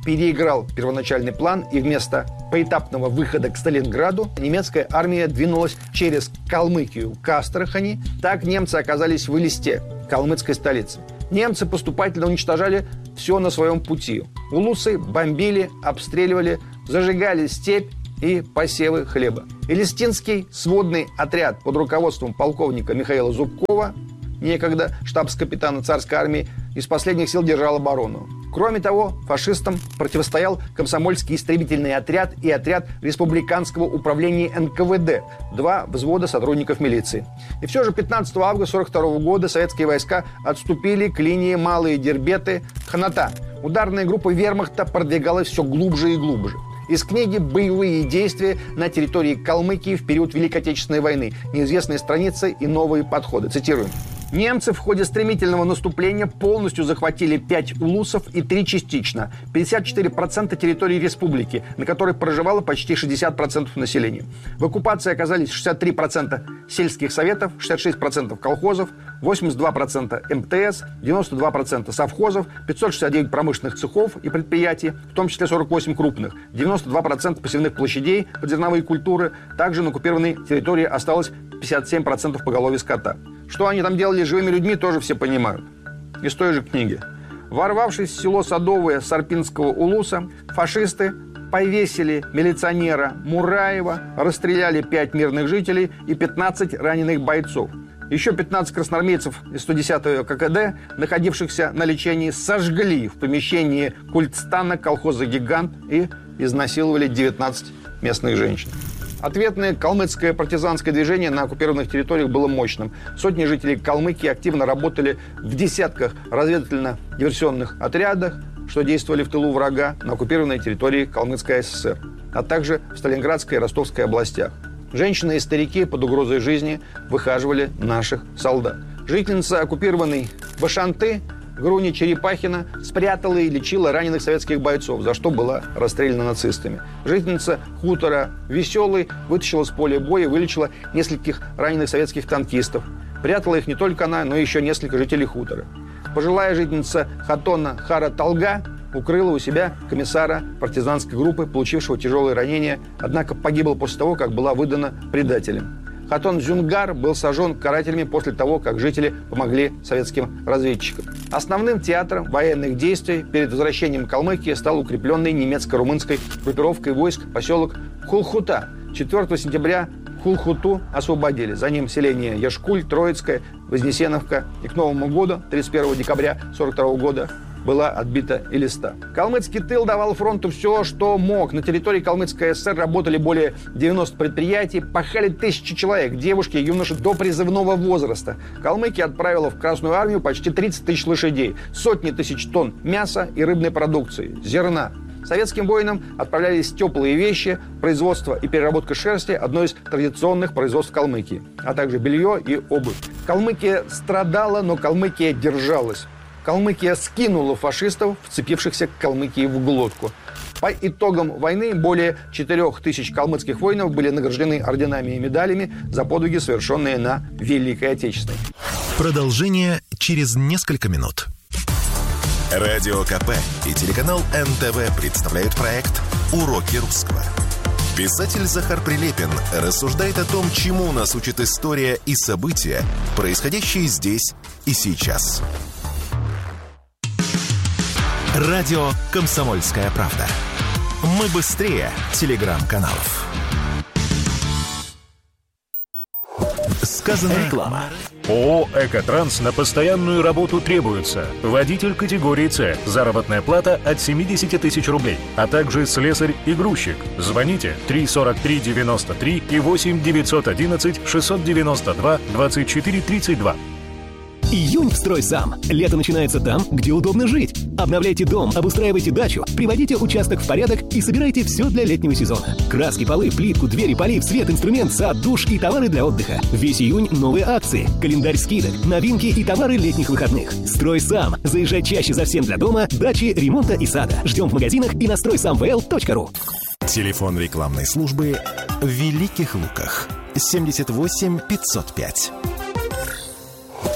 переиграл первоначальный план, и вместо поэтапного выхода к Сталинграду немецкая армия двинулась через Калмыкию к Астрахани. Так немцы оказались в Элисте, калмыцкой столице. Немцы поступательно уничтожали все на своем пути. Улусы бомбили, обстреливали, зажигали степь и посевы хлеба. Элистинский сводный отряд под руководством полковника Михаила Зубкова, некогда штабс-капитана царской армии, из последних сил держал оборону. Кроме того, фашистам противостоял комсомольский истребительный отряд и отряд республиканского управления эн ка вэ дэ, два взвода сотрудников милиции. И все же пятнадцатого августа сорок второго года советские войска отступили к линии Малые Дербеты, Ханата. Ударная группа вермахта продвигалась все глубже и глубже. Из книги «Боевые действия на территории Калмыкии в период Великой Отечественной войны. Неизвестные страницы и новые подходы». Цитируем. Немцы в ходе стремительного наступления полностью захватили пять улусов и три частично. пятьдесят четыре процента территории республики, на которой проживало почти шестьдесят процентов населения. В оккупации оказались шестьдесят три процента сельских советов, шестьдесят шесть процентов колхозов, восемьдесят два процента эм тэ эс, девяносто два процента совхозов, пятьсот шестьдесят девять промышленных цехов и предприятий, в том числе сорок восемь крупных, девяносто два процента посевных площадей под зерновые культуры. Также на оккупированной территории осталось пятьдесят семь процентов поголовья скота. Что они там делали с живыми людьми, тоже все понимают. Из той же книги. Ворвавшись в село Садовое Сарпинского улуса, фашисты повесили милиционера Мураева, расстреляли пять мирных жителей и пятнадцать раненых бойцов. Еще пятнадцать красноармейцев из сто десятого ка ка дэ, находившихся на лечении, сожгли в помещении культстана колхоза «Гигант» и изнасиловали девятнадцать местных женщин. Ответное калмыцкое партизанское движение на оккупированных территориях было мощным. Сотни жителей Калмыкии активно работали в десятках разведывательно-диверсионных отрядах, что действовали в тылу врага на оккупированной территории Калмыцкой эс эс эр, а также в Сталинградской и Ростовской областях. Женщины и старики под угрозой жизни выхаживали наших солдат. Жительница оккупированной Башанты Груни Черепахина спрятала и лечила раненых советских бойцов, за что была расстреляна нацистами. Жительница хутора Веселый вытащила с поля боя и вылечила нескольких раненых советских танкистов. Прятала их не только она, но и еще несколько жителей хутора. Пожилая жительница Хатона Хара Талга укрыла у себя комиссара партизанской группы, получившего тяжелые ранения, однако погибла после того, как была выдана предателем. Хатон Зюнгар был сожжен карателями после того, как жители помогли советским разведчикам. Основным театром военных действий перед возвращением Калмыкии стал укрепленный немецко-румынской группировкой войск поселок Хулхута. четвёртого сентября Хулхуту освободили. За ним селения Яшкуль, Троицкая, Вознесеновка. И к Новому году, тридцать первого декабря сорок второго года, была отбита Элиста. Калмыцкий тыл давал фронту все, что мог. На территории Калмыцкой эс эс эр работали более девяноста предприятий, пахали тысячи человек, девушки и юноши до призывного возраста. Калмыкия отправила в Красную армию почти тридцать тысяч лошадей, сотни тысяч тонн мяса и рыбной продукции, зерна. Советским воинам отправлялись теплые вещи, производство и переработка шерсти – одно из традиционных производств Калмыкии, а также белье и обувь. Калмыкия страдала, но Калмыкия держалась. Калмыкия скинула фашистов, вцепившихся к Калмыкии в глотку. По итогам войны более четырех тысяч калмыцких воинов были награждены орденами и медалями за подвиги, совершенные на Великой Отечественной. Продолжение через несколько минут. Радио ка пэ и телеканал эн тэ вэ представляют проект «Уроки русского». Писатель Захар Прилепин рассуждает о том, чему нас учит история и события, происходящие здесь и сейчас. Радио «Комсомольская правда». Мы быстрее телеграм-каналов. Сказано реклама. ООО «Экотранс» на постоянную работу требуется. Водитель категории С. Заработная плата от семьдесят тысяч рублей. А также слесарь и грузчик. Звоните три сорок три девяносто три и восемь девятьсот одиннадцать шестьсот девяносто два двадцать четыре тридцать два. Июнь в «Стройсам». Лето начинается там, где удобно жить. Обновляйте дом, обустраивайте дачу, приводите участок в порядок и собирайте все для летнего сезона. Краски, полы, плитку, двери, полив, свет, инструмент, сад, душ и товары для отдыха. Весь июнь новые акции, календарь скидок, новинки и товары летних выходных. «Стройсам». Заезжай чаще за всем для дома, дачи, ремонта и сада. Ждем в магазинах и на стройсам вэ эл точка ру. Телефон рекламной службы в Великих Луках. семьдесят восемь пятьсот пять.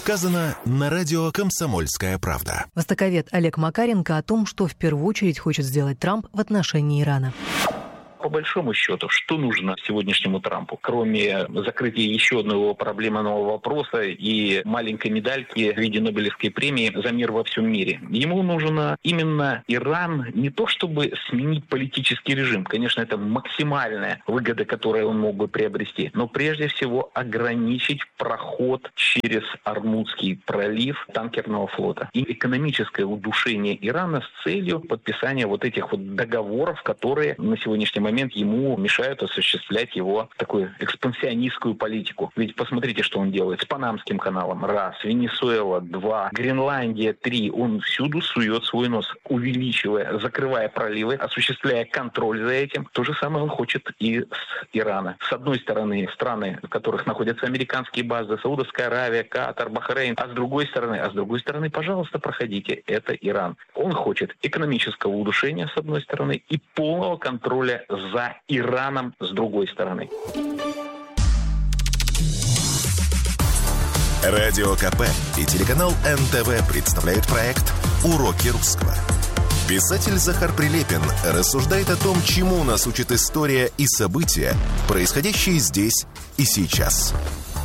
Сказано на радио «Комсомольская правда». Востоковед Олег Макаренко о том, что в первую очередь хочет сделать Трамп в отношении Ирана. По большому счету, что нужно сегодняшнему Трампу, кроме закрытия еще одного проблемного вопроса и маленькой медальки в виде Нобелевской премии за мир во всем мире? Ему нужно именно Иран не то чтобы сменить политический режим, конечно, это максимальная выгода, которую он мог бы приобрести, но прежде всего ограничить проход через Ормузский пролив танкерного флота и экономическое удушение Ирана с целью подписания вот этих вот договоров, которые на сегодняшний момент ему мешают осуществлять его такую экспансионистскую политику. Ведь посмотрите, что он делает с Панамским каналом. Раз. Венесуэла. Два. Гренландия. Три. Он всюду сует свой нос, увеличивая, закрывая проливы, осуществляя контроль за этим. То же самое он хочет и с Ирана. С одной стороны, страны, в которых находятся американские базы, Саудовская Аравия, Катар, Бахрейн. А с другой стороны, а с другой стороны, пожалуйста, проходите. Это Иран. Он хочет экономического удушения, с одной стороны, и полного контроля за Ираном с другой стороны. Радио КП и телеканал эн тэ вэ представляют проект «Уроки русского». Писатель Захар Прилепин рассуждает о том, чему нас учит история и события, происходящие здесь и сейчас.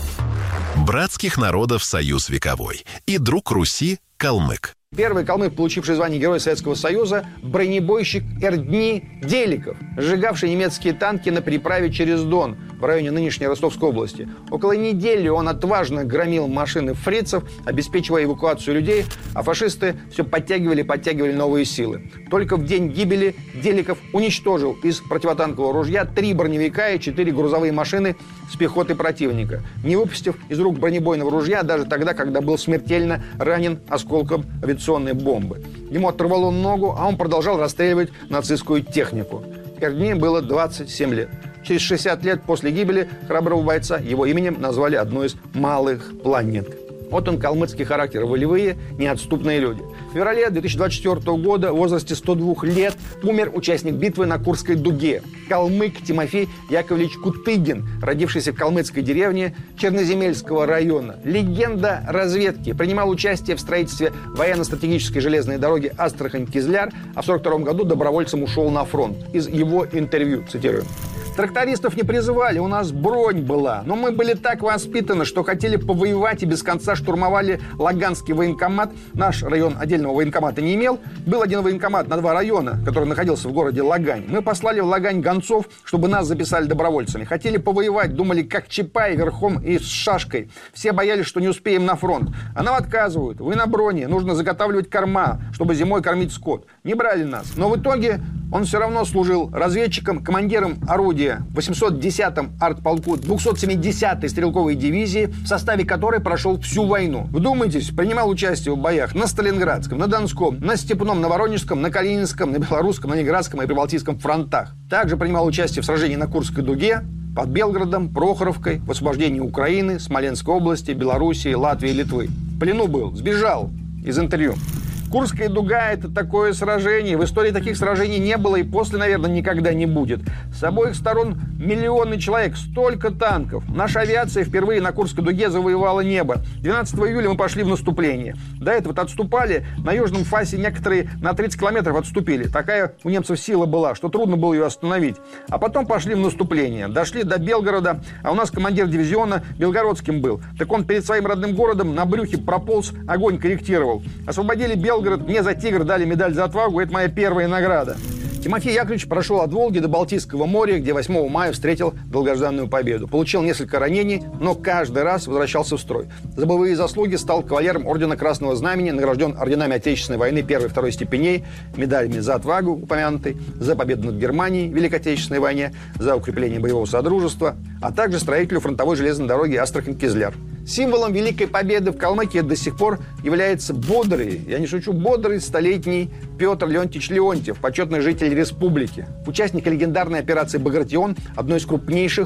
Братских народов союз вековой и друг Руси калмык. Первый калмык, получивший звание Героя Советского Союза, бронебойщик Эрдни Деликов, сжигавший немецкие танки на переправе через Дон в районе нынешней Ростовской области. Около недели он отважно громил машины фрицев, обеспечивая эвакуацию людей, а фашисты все подтягивали и подтягивали новые силы. Только в день гибели Деликов уничтожил из противотанкового ружья три броневика и четыре грузовые машины с пехотой противника, не выпустив из рук бронебойного ружья даже тогда, когда был смертельно ранен осколком авиационной бомбы. Ему оторвало ногу, а он продолжал расстреливать нацистскую технику. Эрдни было двадцать семь лет. Через шестьдесят лет после гибели храброго бойца его именем назвали одну из малых планет. Вот он, калмыцкий характер, волевые, неотступные люди. В феврале две тысячи двадцать четвёртого года в возрасте ста двух лет умер участник битвы на Курской дуге. Калмык Тимофей Яковлевич Кутыгин, родившийся в калмыцкой деревне Черноземельского района. Легенда разведки. Принимал участие в строительстве военно-стратегической железной дороги Астрахань-Кизляр, а в сорок втором году добровольцем ушел на фронт. Из его интервью, цитирую. Трактористов не призывали, у нас бронь была. Но мы были так воспитаны, что хотели повоевать и без конца штурмовали Лаганский военкомат. Наш район отдельного военкомата не имел. Был один военкомат на два района, который находился в городе Лагань. Мы послали в Лагань гонцов, чтобы нас записали добровольцами. Хотели повоевать, думали, как Чапай верхом и с шашкой. Все боялись, что не успеем на фронт. А нам отказывают. Вы на броне, нужно заготавливать корма, чтобы зимой кормить скот. Не брали нас. Но в итоге он все равно служил разведчиком, командиром орудия в восемьсот десятом артполку двухсот семидесятой стрелковой дивизии, в составе которой прошел всю войну. Вдумайтесь, принимал участие в боях на Сталинградском, на Донском, на Степном, на Воронежском, на Калининском, на Белорусском, на Ленинградском и Прибалтийском фронтах. Также принимал участие в сражении на Курской дуге, под Белгородом, Прохоровкой, в освобождении Украины, Смоленской области, Белоруссии, Латвии и Литвы. В плену был, сбежал из интервью. Курская дуга – это такое сражение. В истории таких сражений не было и после, наверное, никогда не будет. С обоих сторон миллионный человек, столько танков. Наша авиация впервые на Курской дуге завоевала небо. двенадцатого июля мы пошли в наступление. До этого отступали. На южном фасе некоторые на тридцать километров отступили. Такая у немцев сила была, что трудно было ее остановить. А потом пошли в наступление. Дошли до Белгорода, а у нас командир дивизиона белгородским был. Так он перед своим родным городом на брюхе прополз, огонь корректировал. Освободили Белгород. Мне за «Тигр» дали медаль за отвагу. Это моя первая награда. Тимофей Яковлевич прошел от Волги до Балтийского моря, где восьмого мая встретил долгожданную победу. Получил несколько ранений, но каждый раз возвращался в строй. За боевые заслуги стал кавалером Ордена Красного Знамени, награжден орденами Отечественной войны первой и второй степеней, медалями за отвагу, упомянутой, за победу над Германией в Великой Отечественной войне, за укрепление боевого содружества, а также строителю фронтовой железной дороги Астрахань-Кизляр. Символом Великой Победы в Калмыкии до сих пор является бодрый, я не шучу, бодрый столетний Петр Леонтьевич Леонтьев, почетный житель республики. Участник легендарной операции «Багратион», одной из крупнейших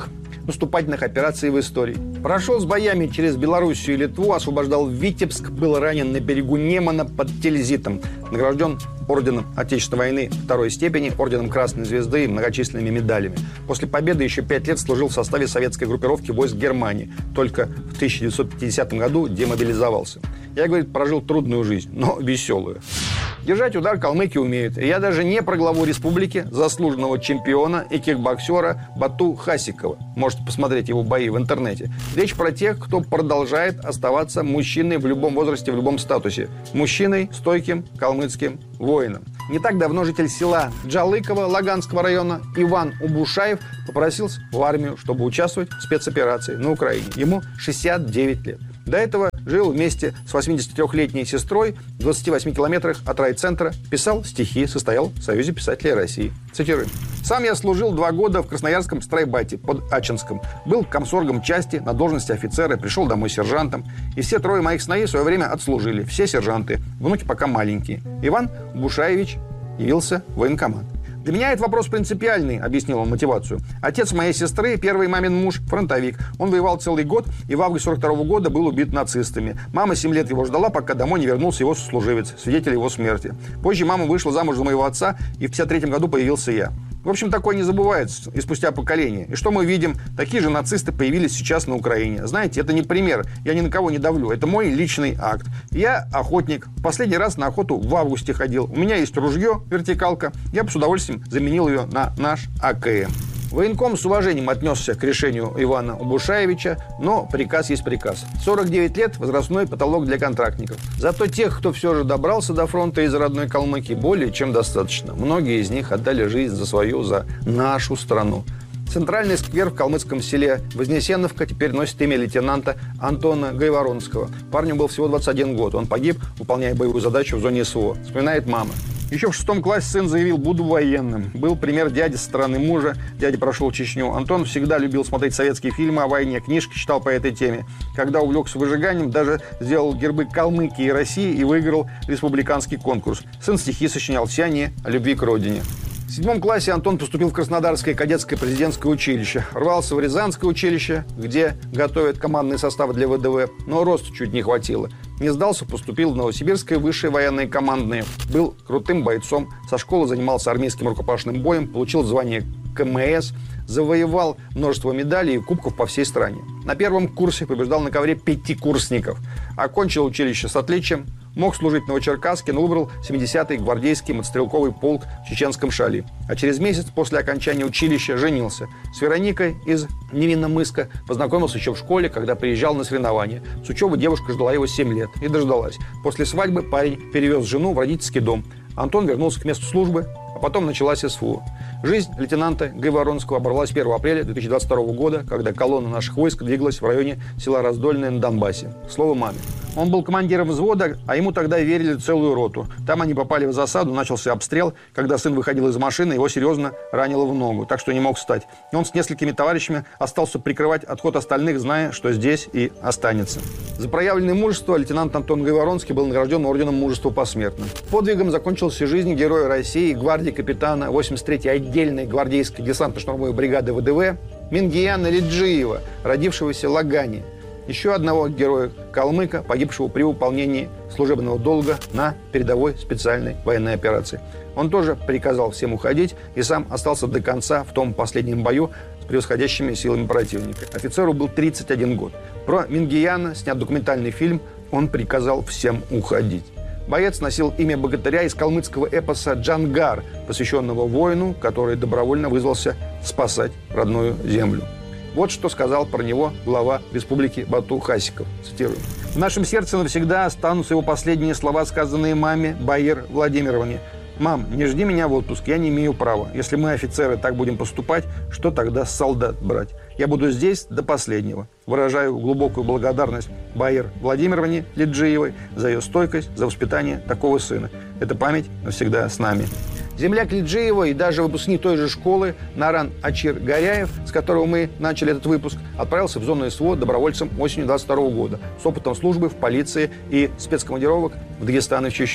наступательных операций в истории. Прошел с боями через Белоруссию и Литву, освобождал Витебск, был ранен на берегу Немана под Тильзитом, награжден орденом Отечественной войны второй степени, орденом Красной Звезды и многочисленными медалями. После победы еще пять лет служил в составе советской группировки войск Германии. Только в тысяча девятьсот пятидесятом году демобилизовался. Я, говорит, прожил трудную жизнь, но веселую. Держать удар калмыки умеют. И я даже не про главу республики, заслуженного чемпиона и кикбоксера Бату Хасикова. Можете посмотреть его бои в интернете. Речь про тех, кто продолжает оставаться мужчиной в любом возрасте, в любом статусе. Мужчиной, стойким, калмыцким воином. Не так давно житель села Джалыково Лаганского района Иван Убушаев попросился в армию, чтобы участвовать в спецоперации на Украине. Ему шестьдесят девять лет. До этого жил вместе с восьмидесятитрёхлетней сестрой в двадцати восьми километрах от райцентра, писал стихи, состоял в Союзе писателей России. Цитирую. «Сам я служил два года в Красноярском стройбате под Ачинском. Был комсоргом части на должности офицера, пришел домой сержантом. И все трое моих сыновей в свое время отслужили. Все сержанты. Внуки пока маленькие. Иван Бушаевич явился в военкомат. Для меня это вопрос принципиальный», — объяснил он мотивацию. «Отец моей сестры, первый мамин муж, фронтовик. Он воевал целый год и в августе сорок второго года был убит нацистами. Мама семь лет его ждала, пока домой не вернулся его сослуживец, свидетель его смерти. Позже мама вышла замуж за моего отца, и в пятьдесят третьем году появился я. В общем, такое не забывается и спустя поколение. И что мы видим? Такие же нацисты появились сейчас на Украине. Знаете, это не пример. Я ни на кого не давлю. Это мой личный акт. Я охотник. В последний раз на охоту в августе ходил. У меня есть ружье, вертикалка. Я бы с удовольствием заменил ее на наш А К М». Военком с уважением отнесся к решению Ивана Убушаевича, но приказ есть приказ. сорок девять лет – возрастной потолок для контрактников. Зато тех, кто все же добрался до фронта из родной Калмыкии, более чем достаточно. Многие из них отдали жизнь за свою, за нашу страну. Центральный сквер в калмыцком селе Вознесеновка теперь носит имя лейтенанта Антона Гайворонского. Парню был всего двадцать один год. Он погиб, выполняя боевую задачу в зоне СВО. Вспоминает мама. Еще в шестом классе сын заявил: «Буду военным». Был пример дяди со стороны мужа. Дядя прошел Чечню. Антон всегда любил смотреть советские фильмы о войне, книжки читал по этой теме. Когда увлекся выжиганием, даже сделал гербы Калмыкии и России и выиграл республиканский конкурс. Сын стихи сочинял, все они о любви к родине. В седьмом классе Антон поступил в Краснодарское кадетское президентское училище. Рвался в Рязанское училище, где готовят командные составы для вэ дэ вэ, но роста чуть не хватило. Не сдался, поступил в Новосибирское высшее военное командное. Был крутым бойцом, со школы занимался армейским рукопашным боем, получил звание К М С, завоевал множество медалей и кубков по всей стране. На первом курсе побеждал на ковре пятикурсников. Окончил училище с отличием. Мог служить в Новочеркасске, но выбрал семидесятый гвардейский мотострелковый полк в Чеченском Шали. А через месяц после окончания училища женился. С Вероникой из Невинномысска познакомился еще в школе, когда приезжал на соревнования. С учебы девушка ждала его семь лет и дождалась. После свадьбы парень перевез жену в родительский дом. Антон вернулся к месту службы, а потом началась СВО. Жизнь лейтенанта Гайворонского оборвалась первого апреля две тысячи двадцать второго года, когда колонна наших войск двигалась в районе села Раздольное на Донбассе. Слово маме. Он был командиром взвода, а ему тогда верили целую роту. Там они попали в засаду, начался обстрел. Когда сын выходил из машины, его серьезно ранило в ногу, так что не мог встать. И он с несколькими товарищами остался прикрывать отход остальных, зная, что здесь и останется. За проявленное мужество лейтенант Антон Гайворонский был награжден орденом мужества посмертно. Подвигом закончилась жизнь героя России, гвардии капитана восемьдесят третьей отдельной гвардейской десантно-штурмовой бригады вэ дэ вэ Мингияна Лиджиева, родившегося в Лагане. Еще одного героя калмыка, погибшего при выполнении служебного долга на передовой специальной военной операции. Он тоже приказал всем уходить и сам остался до конца в том последнем бою с превосходящими силами противника. Офицеру был тридцать один год. Про Мингияна снят документальный фильм «Он приказал всем уходить». Боец носил имя богатыря из калмыцкого эпоса «Джангар», посвященного воину, который добровольно вызвался спасать родную землю. Вот что сказал про него глава республики Бату Хасиков. Цитирую. «В нашем сердце навсегда останутся его последние слова, сказанные маме Баир Владимировне. «Мам, не жди меня в отпуск, я не имею права. Если мы, офицеры, так будем поступать, что тогда с солдат брать? Я буду здесь до последнего. Выражаю глубокую благодарность Баир Владимировне Лиджиевой за ее стойкость, за воспитание такого сына. Эта память навсегда с нами». Земляк Лиджиева и даже выпускник той же школы Наран Ачир Горяев, с которого мы начали этот выпуск, отправился в зону СВО добровольцем осенью двадцать второго года с опытом службы в полиции и спецкомандировок в Дагестан и в Чечню.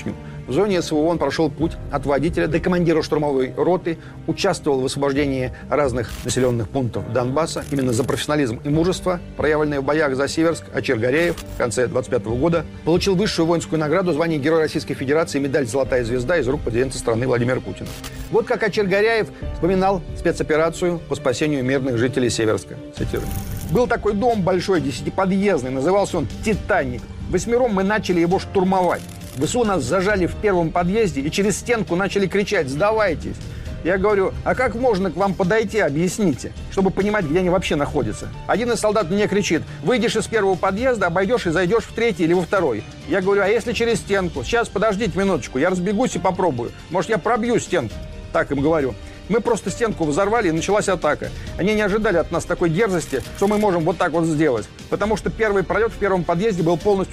В зоне СВО он прошел путь от водителя до командира штурмовой роты, участвовал в освобождении разных населенных пунктов Донбасса. Именно за профессионализм и мужество, проявленное в боях за Северск, Очергаряев в конце двадцать пятого года получил высшую воинскую награду, звание Героя Российской Федерации, медаль «Золотая звезда» из рук президента страны Владимира Путина. Вот как Очергаряев вспоминал спецоперацию по спасению мирных жителей Северска. Цитирую. «Был такой дом большой, десятиподъездный, назывался он «Титаник». Восьмером мы начали его штурмовать. ВСУ нас зажали в первом подъезде и через стенку начали кричать «Сдавайтесь!». Я говорю, а как можно к вам подойти, объясните, чтобы понимать, где они вообще находятся. Один из солдат мне кричит, выйдешь из первого подъезда, обойдешь и зайдешь в третий или во второй. Я говорю, а если через стенку? Сейчас, подождите минуточку, я разбегусь и попробую. Может, я пробью стенку? Так им говорю. Мы просто стенку взорвали, и началась атака. Они не ожидали от нас такой дерзости, что мы можем вот так вот сделать. Потому что первый пролет в первом подъезде был полностью